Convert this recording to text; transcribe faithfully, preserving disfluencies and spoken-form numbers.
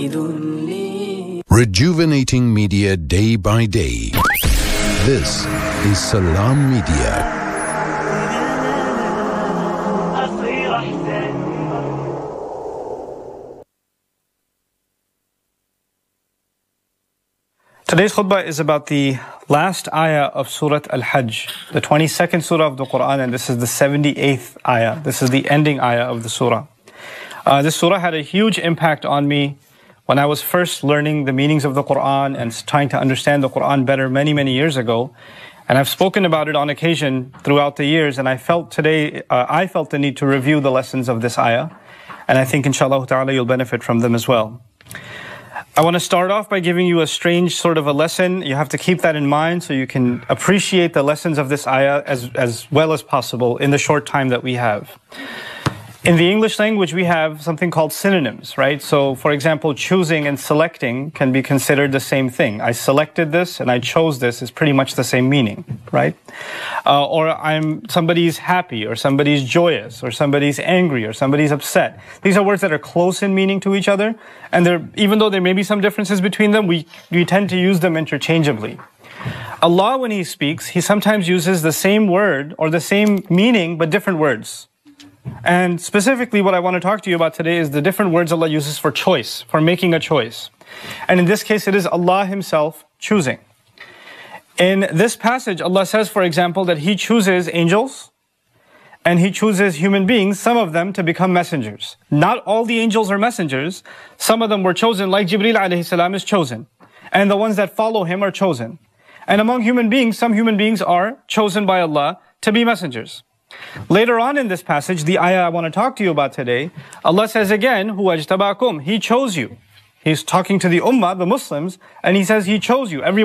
Rejuvenating media day by day. This is Salam Media. Today's khutbah is about the last ayah of Surah Al-Hajj, the twenty-second surah of the Quran, and this is the seventy-eighth ayah. This is the ending ayah of the surah. Uh, this surah had a huge impact on me when I was first learning the meanings of the Quran and trying to understand the Quran better many, many years ago. And I've spoken about it on occasion throughout the years, and I felt today, uh, I felt the need to review the lessons of this ayah. And I think inshallah ta'ala you'll benefit from them as well. I want to start off by giving you a strange sort of a lesson. You have to keep that in mind so you can appreciate the lessons of this ayah as, as well as possible in the short time that we have. In the English language, we have something called synonyms, right? So, for example, choosing and selecting can be considered the same thing. I selected this and I chose this is pretty much the same meaning, right? Uh, or I'm somebody's happy, or somebody's joyous, or somebody's angry, or somebody's upset. These are words that are close in meaning to each other, and they're, even though there may be some differences between them, we, we tend to use them interchangeably. Allah, when He speaks, He sometimes uses the same word or the same meaning, but different words. And specifically what I want to talk to you about today is the different words Allah uses for choice, for making a choice. And in this case, it is Allah Himself choosing. In this passage, Allah says, for example, that He chooses angels and He chooses human beings, some of them to become messengers. Not all the angels are messengers. Some of them were chosen, like Jibreel alayhi salam is chosen. And the ones that follow him are chosen. And among human beings, some human beings are chosen by Allah to be messengers. Later on in this passage, the ayah I want to talk to you about today, Allah says again, Huwa ajtabakum, He chose you. He's talking to the ummah, the Muslims, and He says He chose you. Every